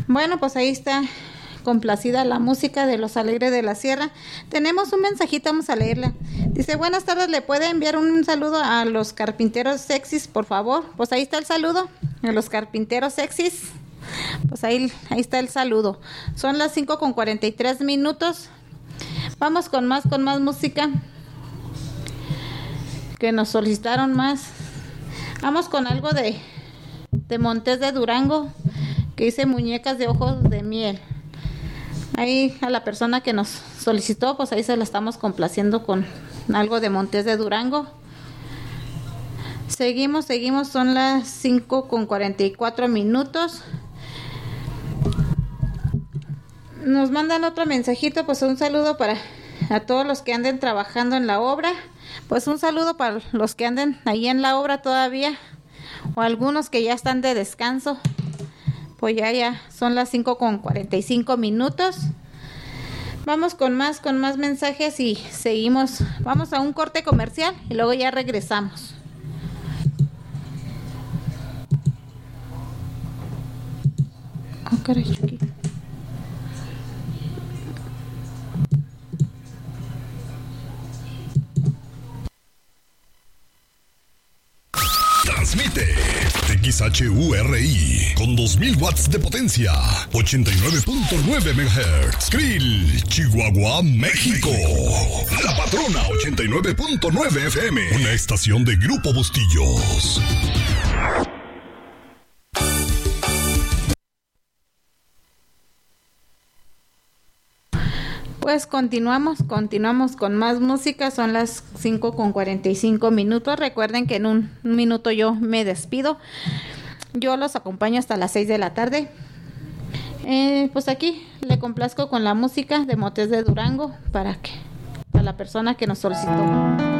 Bueno, pues ahí está complacida la música de Los Alegres de la Sierra. Tenemos un mensajito, vamos a leerla. Dice, buenas tardes, ¿le puede enviar un saludo a los carpinteros sexys, por favor? Pues ahí está el saludo, a los carpinteros sexys. Pues ahí está el saludo. Son las 5:43. Vamos con más música que nos solicitaron más. Vamos con algo de Montes de Durango, que dice Muñecas de Ojos de Miel. Ahí a la persona que nos solicitó, pues ahí se la estamos complaciendo con algo de Montes de Durango. Seguimos, son las 5:44. Nos mandan otro mensajito, pues un saludo para a todos los que anden trabajando en la obra. Pues un saludo para los que anden ahí en la obra todavía, o algunos que ya están de descanso. Pues ya son las 5:45. Vamos con más mensajes y seguimos. Vamos a un corte comercial y luego ya regresamos. Oh, caray, aquí. Transmite XHURI con 2000 watts de potencia, 89.9 MHz, Krill, Chihuahua, México. La Patrona 89.9 FM, una estación de Grupo Bustillos. Pues continuamos con más música. Son las 5:45. Recuerden que en un minuto yo me despido. Yo los acompaño hasta las 6 de la tarde. Pues aquí le complazco con la música de Montes de Durango para la persona que nos solicitó.